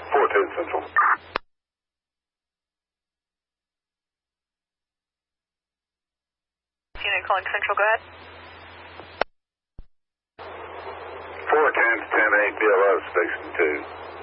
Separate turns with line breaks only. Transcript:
410 Central.
Unit calling Central, go ahead.
410 10-8 BLS, Station 2.